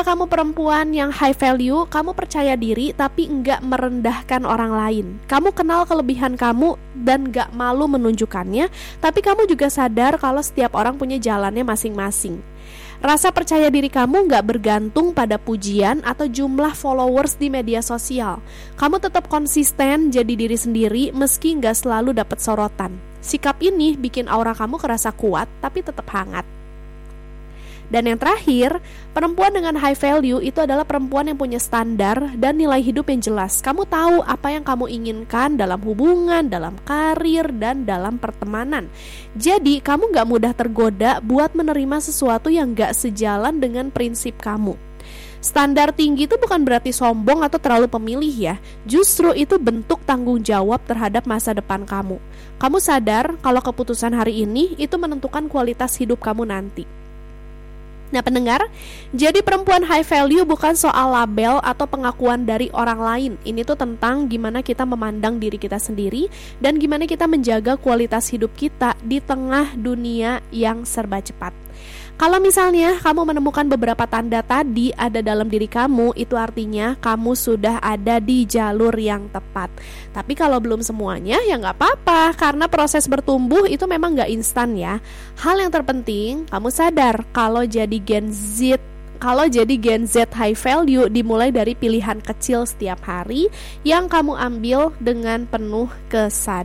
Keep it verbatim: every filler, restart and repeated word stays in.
Tanda kamu perempuan yang high value, kamu percaya diri tapi enggak merendahkan orang lain. Kamu kenal kelebihan kamu dan enggak malu menunjukkannya, tapi kamu juga sadar kalau setiap orang punya jalannya masing-masing. Rasa percaya diri kamu enggak bergantung pada pujian atau jumlah followers di media sosial. Kamu tetap konsisten jadi diri sendiri meski enggak selalu dapat sorotan. Sikap ini bikin aura kamu kerasa kuat tapi tetap hangat. Dan yang terakhir, perempuan dengan high value itu adalah perempuan yang punya standar dan nilai hidup yang jelas. Kamu tahu apa yang kamu inginkan dalam hubungan, dalam karir, dan dalam pertemanan. Jadi, kamu gak mudah tergoda buat menerima sesuatu yang gak sejalan dengan prinsip kamu. Standar tinggi itu bukan berarti sombong atau terlalu pemilih ya. Justru itu bentuk tanggung jawab terhadap masa depan kamu. Kamu sadar kalau keputusan hari ini itu menentukan kualitas hidup kamu nanti. Nah pendengar, jadi perempuan high value bukan soal label atau pengakuan dari orang lain. Ini tuh tentang gimana kita memandang diri kita sendiri dan gimana kita menjaga kualitas hidup kita di tengah dunia yang serba cepat. Kalau misalnya kamu menemukan beberapa tanda tadi ada dalam diri kamu, itu artinya kamu sudah ada di jalur yang tepat. Tapi kalau belum semuanya, ya gak apa-apa, karena proses bertumbuh itu memang gak instan ya. Hal yang terpenting, kamu sadar kalau jadi Gen Z Kalau jadi Gen Z high value dimulai dari pilihan kecil setiap hari yang kamu ambil dengan penuh kesadaran.